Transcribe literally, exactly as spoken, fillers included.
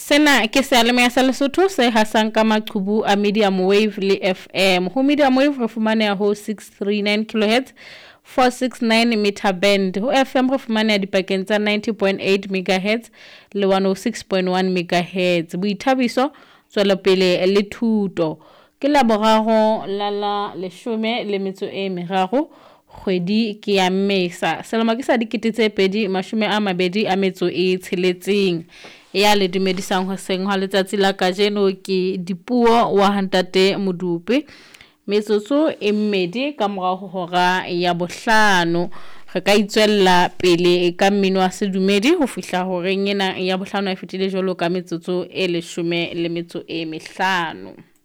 Sena ke sealemoya sa Lesotho se hasang ka maqhubu a medium wave le F M. Ho medium wave re fumaneha ho six thirty-nine kilohertz, four sixty-nine meter band. Ho F M re fumaneha dipakeng tsa ninety point eight megahertz le one oh six point one megahertz. Boithabiso tswela pele le thuto. Ke la boraro la la leshome le metso e meraro kgwedi ke ya Mmesa. Selemo ke sa dikete tse pedi mashome a mabedi a metso e tsheletseng. Ya le dumedisang ho seng ha letsatsi la kajeno ke Dipuo wa Hantate Modupe. Metsotso e mmedi ka morao ho hora ya bohlano. Re ka itswella pele ka mmino wa sedumedi ho fihla horeng ena ya bohlano e fetile jolo ka metsotso e leshome le metso e mehlano.